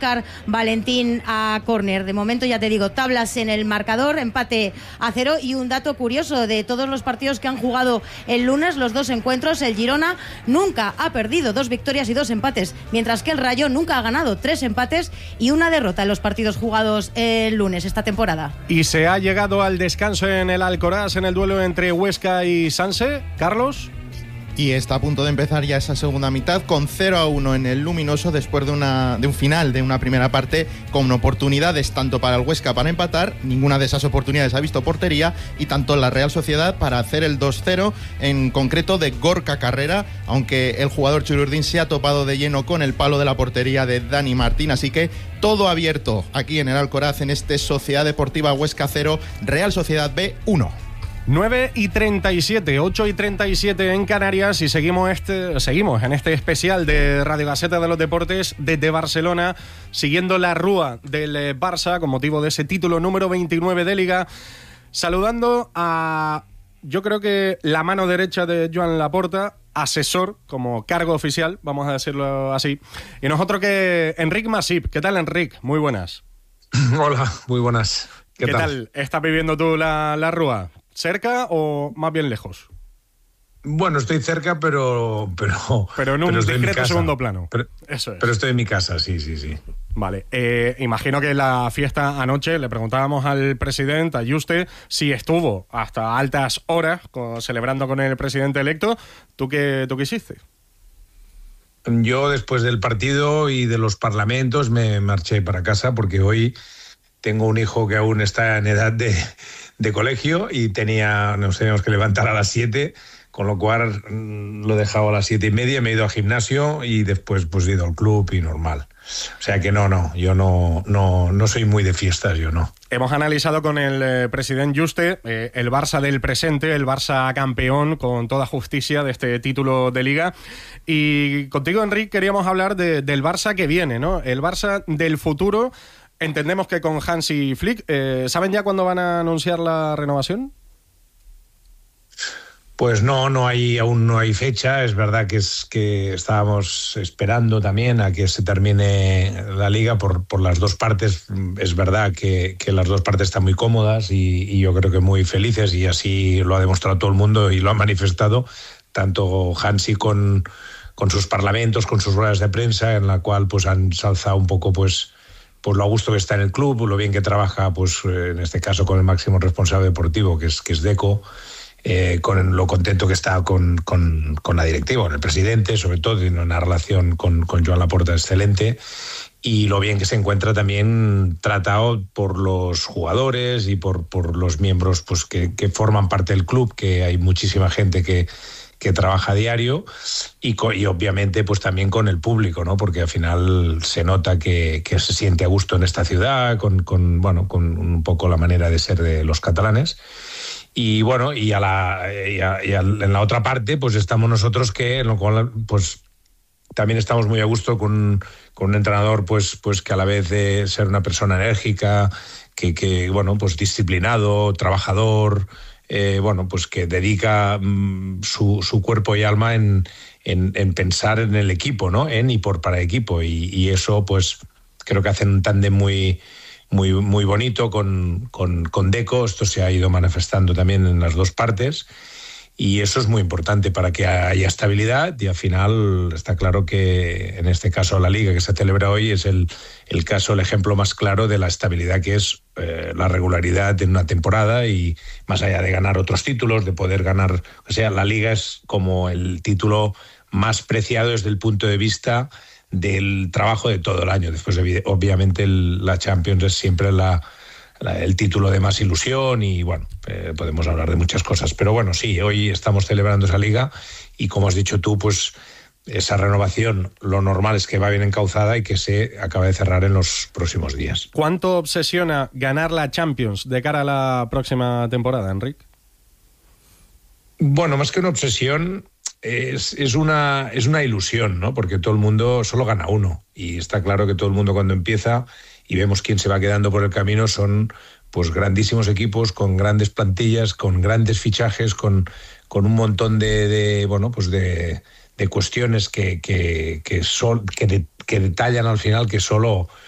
Óscar Valentín a córner. De momento, ya te digo, tablas en el marcador, empate a 0. Y un dato curioso de todos los partidos que han jugado el lunes, los 2 encuentros, el Girona nunca ha perdido, 2 victorias y 2 empates, mientras que el Rayo nunca ha ganado, 3 empates y 1 derrota en los partidos jugados el lunes esta temporada. Y se ha llegado al descanso en el Alcoraz en el duelo entre Huesca y Sanse, Carlos. Y está a punto de empezar ya esa segunda mitad con 0-1 en el Luminoso después de un final de una primera parte con oportunidades tanto para el Huesca para empatar, ninguna de esas oportunidades ha visto portería, y tanto la Real Sociedad para hacer el 2-0, en concreto de Gorka Carrera, aunque el jugador chururdín se ha topado de lleno con el palo de la portería de Dani Martín, así que todo abierto aquí en el Alcoraz en este Sociedad Deportiva Huesca 0, Real Sociedad B 1. 9:37, 8:37 en Canarias, y seguimos en este especial de Radio Gaceta de los Deportes desde Barcelona, siguiendo la rúa del Barça con motivo de ese título número 29 de Liga, saludando a, yo creo que la mano derecha de Joan Laporta, asesor como cargo oficial, vamos a decirlo así, y nosotros que Enric Masip. ¿Qué tal, Enric? Muy buenas. Hola, muy buenas. ¿Qué tal? ¿Estás viviendo tú la rúa? ¿Cerca o más bien lejos? Bueno, estoy cerca, pero en un discreto segundo plano. Eso es. Pero estoy en mi casa, sí. Vale. Imagino que la fiesta anoche le preguntábamos al presidente, a Juste, si estuvo hasta altas horas celebrando con el presidente electo. ¿Tú qué hiciste? Yo, después del partido y de los parlamentos, me marché para casa porque hoy tengo un hijo que aún está en edad de colegio y nos teníamos que levantar a las 7, con lo cual lo he dejado a las 7:30, me he ido al gimnasio y después pues he ido al club y normal. O sea que yo no soy muy de fiestas, yo no. Hemos analizado con el presidente Juste el Barça del presente, el Barça campeón con toda justicia de este título de Liga, y contigo, Enric, queríamos hablar del Barça que viene, ¿no? El Barça del futuro. Entendemos que con Hansi Flick, ¿saben ya cuándo van a anunciar la renovación? Pues aún no hay fecha. Es verdad que estábamos esperando también a que se termine la Liga por las dos partes. Es verdad que las dos partes están muy cómodas y yo creo que muy felices, y así lo ha demostrado todo el mundo y lo ha manifestado, tanto Hansi con sus parlamentos, con sus ruedas de prensa, en la cual pues han ensalzado un poco pues lo a gusto que está en el club, lo bien que trabaja, pues en este caso con el máximo responsable deportivo, que es Deco, con lo contento que está con la directiva, con el presidente, sobre todo, tiene una relación con Joan Laporta excelente, y lo bien que se encuentra también tratado por los jugadores y por los miembros pues que forman parte del club, que hay muchísima gente que trabaja a diario, y obviamente pues también con el público, ¿no? Porque al final se nota que se siente a gusto en esta ciudad, con un poco la manera de ser de los catalanes. Y bueno, en la otra parte pues estamos nosotros, que en lo cual pues también estamos muy a gusto con un entrenador pues que a la vez de ser una persona enérgica, que pues disciplinado, trabajador, pues que dedica su cuerpo y alma en pensar en el equipo, ¿no? En y para el equipo, y eso pues creo que hacen un tándem muy bonito con Deco. Esto se ha ido manifestando también en las dos partes, y eso es muy importante para que haya estabilidad, y al final está claro que en este caso la Liga que se celebra hoy es el ejemplo más claro de la estabilidad que es la regularidad en una temporada, y más allá de ganar otros títulos, de poder ganar, o sea, la Liga es como el título más preciado desde el punto de vista del trabajo de todo el año. Después, obviamente, la Champions es siempre el título de más ilusión, y bueno, podemos hablar de muchas cosas, pero bueno, sí, hoy estamos celebrando esa Liga, y como has dicho tú, pues esa renovación lo normal es que va bien encauzada y que se acaba de cerrar en los próximos días. ¿Cuánto obsesiona ganar la Champions de cara a la próxima temporada, Enric? Bueno, más que una obsesión, es una ilusión, ¿no? Porque todo el mundo solo gana uno, y está claro que todo el mundo, cuando empieza y vemos quién se va quedando por el camino, son pues grandísimos equipos con grandes plantillas, con grandes fichajes, con un montón de cuestiones que detallan al final que solo